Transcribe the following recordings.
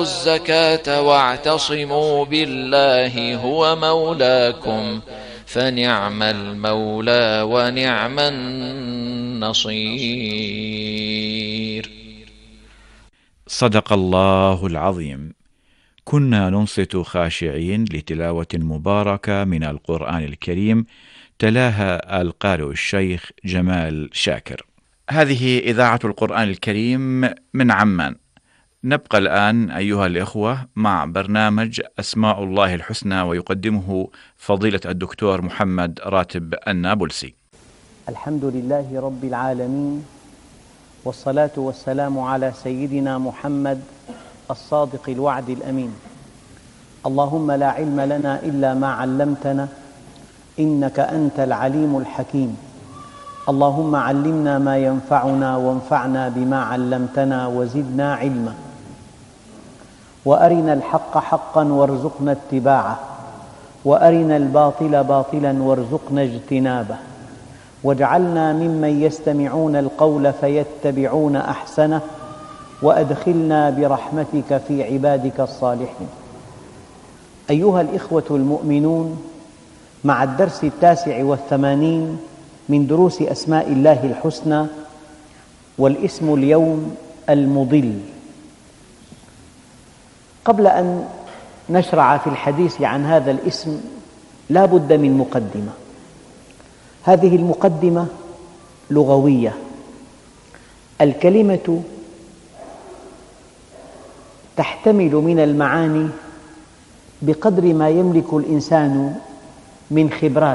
الزكاة واعتصموا بالله هو مولاكم فنعم المولى ونعم النصير. صدق الله العظيم. كنا ننصت خاشعين لتلاوة مباركة من القرآن الكريم، تلاها القارئ الشيخ جمال شاكر. هذه إذاعة القرآن الكريم من عمان. نبقى الآن أيها الإخوة مع برنامج أسماء الله الحسنى، ويقدمه فضيلة الدكتور محمد راتب النابلسي. الحمد لله رب العالمين، والصلاة والسلام على سيدنا محمد الصادق الوعد الأمين. اللهم لا علم لنا إلا ما علمتنا إنك أنت العليم الحكيم. اللهم علمنا ما ينفعنا وانفعنا بما علمتنا وزدنا علما، وأرنا الحق حقا وارزقنا اتباعه، وأرنا الباطل باطلا وارزقنا اجتنابه، واجعلنا ممن يستمعون القول فيتبعون أحسنه، وأدخلنا برحمتك في عبادك الصالحين. أيها الإخوة المؤمنون، مع الدرس 89 من دروس أسماء الله الحسنى، والاسم اليوم المضل. قبل أن نشرع في الحديث عن هذا الاسم لا بد من مقدمة. هذه المقدمة لغوية. الكلمة تحتمل من المعاني بقدر ما يملك الإنسان من خبرات،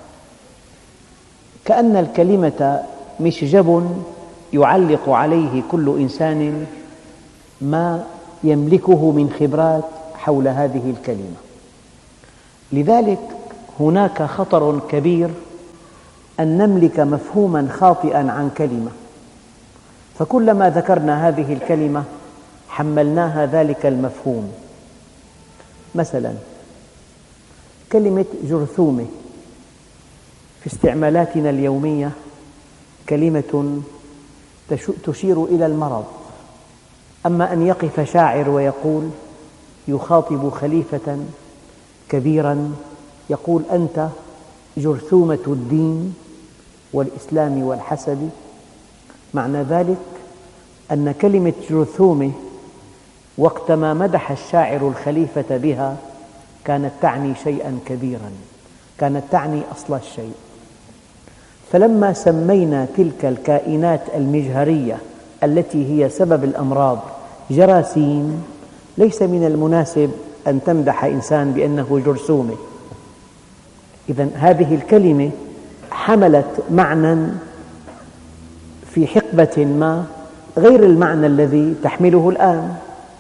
كأن الكلمة مشجب يعلق عليه كل إنسان ما يملكه من خبرات حول هذه الكلمة. لذلك هناك خطر كبير أن نملك مفهوما خاطئا عن كلمة، فكلما ذكرنا هذه الكلمة حملناها ذلك المفهوم. مثلا كلمة جرثومة في استعمالاتنا اليومية كلمة تشير إلى المرض. أما أن يقف شاعر ويقول، يخاطب خليفة كبيرا، يقول: أنت جرثومة الدين والإسلام والحسد، معنى ذلك أن كلمة جرثومة وقتما مدح الشاعر الخليفة بها كانت تعني شيئا كبيرا، كانت تعني أصل الشيء. فلما سمينا تلك الكائنات المجهرية التي هي سبب الأمراض جراثيم، ليس من المناسب أن تمدح إنسان بأنه جرثومة. إذن هذه الكلمة حملت معنى في حقبة ما غير المعنى الذي تحمله الآن.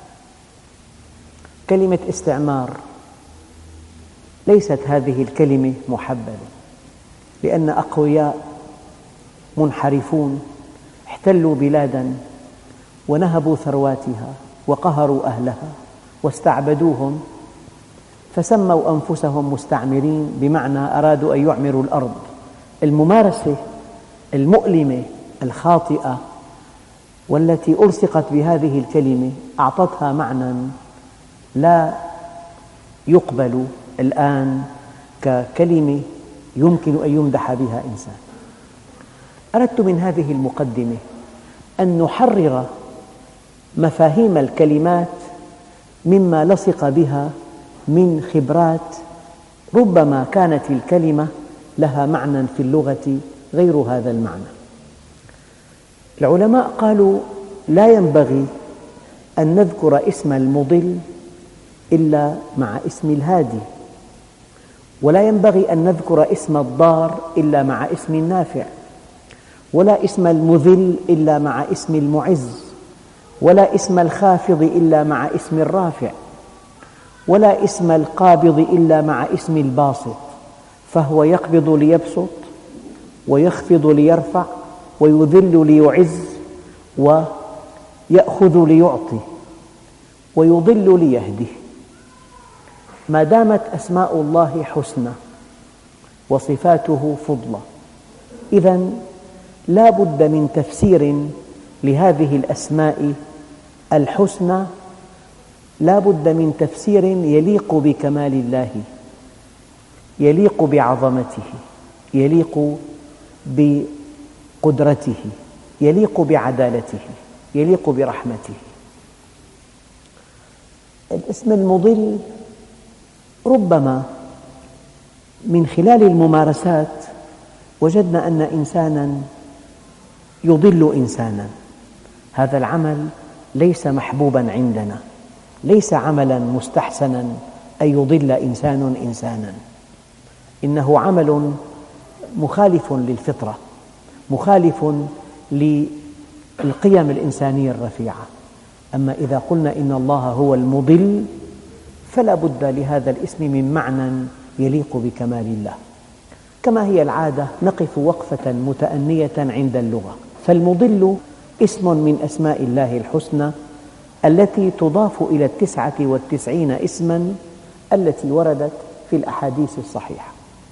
كلمة استعمار، ليست هذه الكلمة محببة، لأن أقوياء منحرفون احتلوا بلادا ونهبوا ثرواتها وقهروا أهلها واستعبدوهم، فسموا أنفسهم مستعمرين، بمعنى أرادوا أن يعمروا الأرض. الممارسة المؤلمة الخاطئة والتي ألصقت بهذه الكلمة أعطتها معنى لا يقبل الآن ككلمة يمكن أن يمدح بها إنسان. أردت من هذه المقدمة أن نحرر مفاهيم الكلمات مما لصق بها من خبرات، ربما كانت الكلمة لها معنى في اللغة غير هذا المعنى. العلماء قالوا: لا ينبغي أن نذكر اسم المضل إلا مع اسم الهادي، ولا ينبغي أن نذكر اسم الضار إلا مع اسم النافع، ولا اسم المذل إلا مع اسم المعز، ولا اسم الخافض إلا مع اسم الرافع، ولا اسم القابض إلا مع اسم الباسط، فهو يقبض ليبسط، ويخفض ليرفع، ويذل ليعز، ويأخذ ليعطي، ويضل ليهدي. ما دامت أسماء الله حسنى وصفاته فضلى، إذن لا بد من تفسير لهذه الأسماء الحسنى لا بد من تفسير يليق بكمال الله، يليق بعظمته، يليق بقدرته، يليق بعدالته، يليق برحمته. الاسم المضل ربما من خلال الممارسات وجدنا أن إنسانا يضل إنسانا، هذا العمل ليس محبوبا عندنا، ليس عملا مستحسنا أن يضل إنسان إنسانا، إنه عمل مخالف للفطرة، مخالف للقيم الإنسانية الرفيعة. أما إذا قلنا إن الله هو المضل فلا بد لهذا الاسم من معنى يليق بكمال الله. كما هي العادة نقف وقفة متأنية عند اللغة، فالمضل اسم من أسماء الله الحسنى التي تضاف إلى 99 اسما التي وردت في الأحاديث الصحيحة.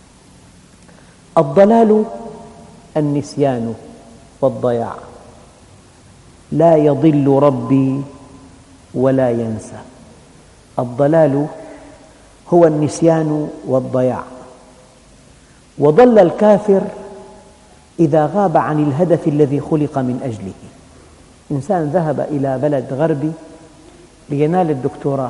الضلال النسيان والضياع، لا يضل ربي ولا ينسى. الضلال هو النسيان والضياع. وضل الكافر إذا غاب عن الهدف الذي خلق من أجله. إنسان ذهب إلى بلد غربي لينال الدكتوراه،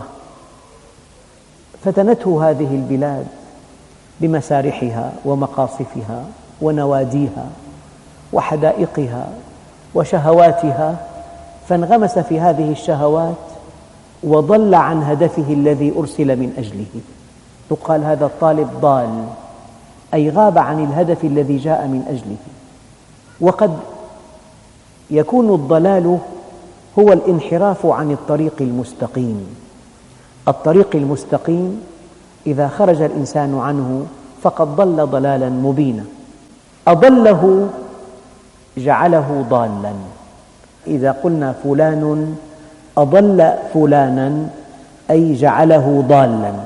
فتنته هذه البلاد بمسارحها ومقاصفها ونواديها وحدائقها وشهواتها، فانغمس في هذه الشهوات وضل عن هدفه الذي أرسل من أجله. يقال هذا الطالب ضال، أي غاب عن الهدف الذي جاء من أجله. وقد يكون الضلال هو الانحراف عن الطريق المستقيم. الطريق المستقيم إذا خرج الإنسان عنه فقد ضل ضلالا مبينا. أضله جعله ضالا. إذا قلنا فلان أضل فلانا أي جعله ضالا.